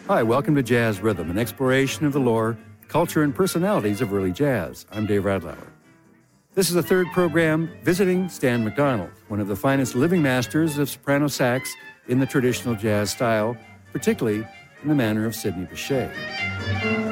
Hi, welcome to Jazz Rhythm, an exploration of the lore, culture, and personalities of early jazz. I'm Dave Radlauer. This is the third program visiting Stan McDonald, one of the finest living masters of soprano sax in the traditional jazz style, particularly in the manner of Sidney Bechet.